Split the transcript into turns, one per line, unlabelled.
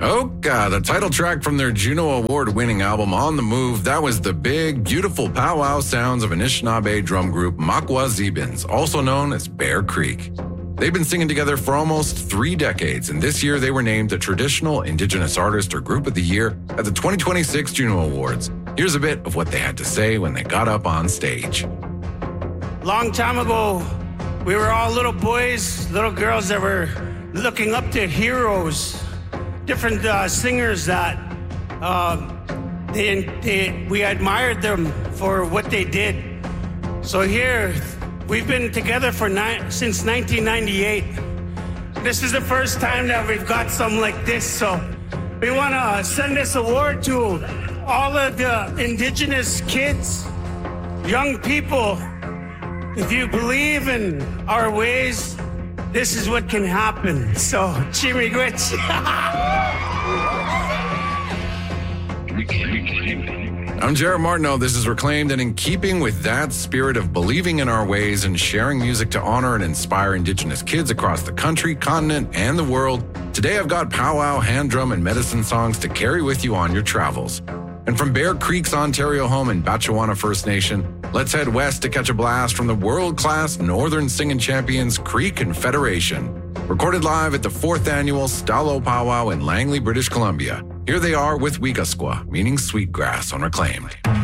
Oka, the title track from their Juno Award-winning album On the Move, that was the big, beautiful powwow sounds of Anishinaabe drum group Makwa Zebins, also known as Bear Creek. They've been singing together for almost 3 decades, and this year they were named the Traditional Indigenous Artist or Group of the Year at the 2026 Juno Awards. Here's a bit of what they had to say when they got up on stage.
Long time ago, we were all little boys, little girls that were looking up to heroes, different singers that we admired them for what they did. So here, we've been together since 1998. This is the first time that we've got something like this, so we want to send this award to all of the Indigenous kids, young people. If you believe in our ways, this is what can happen. So, Chimigwich.
I'm Jared Martineau. This is Reclaimed, and in keeping with that spirit of believing in our ways and sharing music to honor and inspire Indigenous kids across the country, continent, and the world, today I've got powwow, hand drum, and medicine songs to carry with you on your travels. And from Bear Creek's Ontario home in Batchewana First Nation, let's head west to catch a blast from the world-class Northern Singing Champions Creek Confederation. Recorded live at the 4th Annual Stalo Powwow in Langley, British Columbia. Here they are with Weegasqua, meaning sweetgrass, on Reclaimed.